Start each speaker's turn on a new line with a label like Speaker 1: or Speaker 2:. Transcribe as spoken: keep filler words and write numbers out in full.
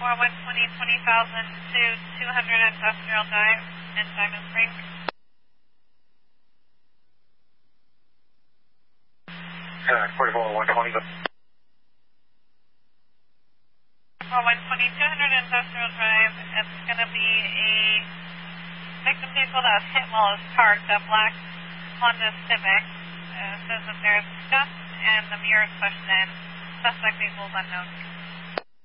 Speaker 1: four one twenty, twenty thousand to two hundred Industrial Drive in Diamond Springs.
Speaker 2: Uh, forty-four, one twenty.
Speaker 1: four one twenty, two hundred Industrial Drive. It's going to be a victim vehicle that was hit while it was parked, a black Honda Civic. Uh, says that there's scuffs and the mirror is pushed in. Suspect vehicle is unknown.